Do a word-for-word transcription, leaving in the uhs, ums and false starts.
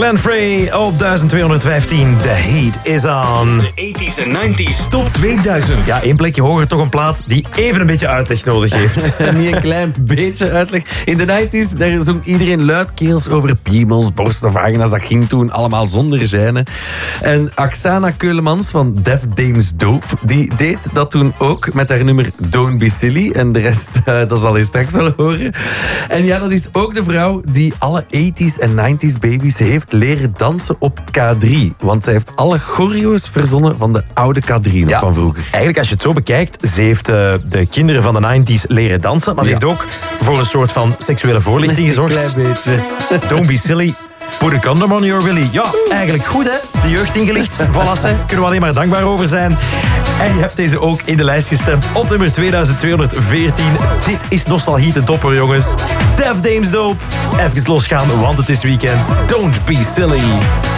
Glenn Frey op duizend tweehonderdvijftien. The Heat is on. De tachtiger en negentiger Top tweeduizend. Ja, één plekje hoger, toch een plaat die even een beetje uitleg nodig heeft. Niet een klein beetje uitleg. In de negentig's, daar zong iedereen luidkeels over piemels, borst of vagina's. Dat ging toen allemaal zonder gêne. En Oksana Keulemans van Def Dames Dope, die deed dat toen ook met haar nummer Don't Be Silly. En de rest, uh, dat zal je straks wel horen. En ja, dat is ook de vrouw die alle tachtiger en negentiger baby's heeft leren dansen op K drie. Want zij heeft alle choreo's verzonnen van de oude K drie nog Ja, van vroeger. Eigenlijk, als je het zo bekijkt, ze heeft uh, de kinderen van de negentiger leren dansen, maar ze Ja. heeft ook voor een soort van seksuele voorlichting gezorgd. Een klein beetje. Don't be silly. Put a condom on your willy. Ja, eigenlijk goed hè. De jeugd ingelicht. Voilà, hè. Kunnen we alleen maar dankbaar over zijn. En je hebt deze ook in de lijst gestemd op nummer tweeduizend tweehonderdveertien. Dit is Nostalgie te topper, jongens. Def Dames Dope. Even losgaan, want het is weekend. Don't be silly.